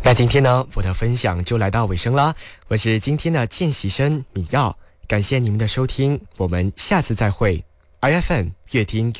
那今天呢，我的分享就来到尾声啦。我是今天的见习生敏耀，感谢你们的收听，我们下次再会。IFN 越听